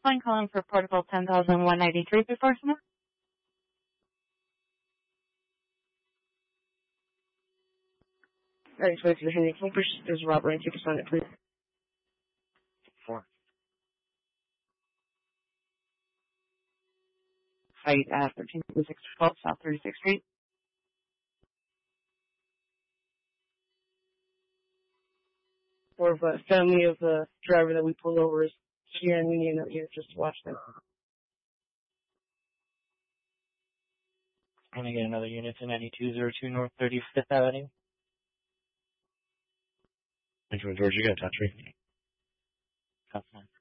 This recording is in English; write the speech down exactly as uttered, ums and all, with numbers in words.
line calling for protocol ten thousand one ninety-three before Smith. Alright, so if you're handing flippers, there's a robbery. Take us on it, please. Four. Site at thirteen six twelve South thirty-sixth Street. Or if a family of the driver that we pulled over is here and we need out here just to watch them. I'm going to get another unit to ninety-two oh two North thirty-fifth Avenue. Thank you, George. You got a touch me. That's fine.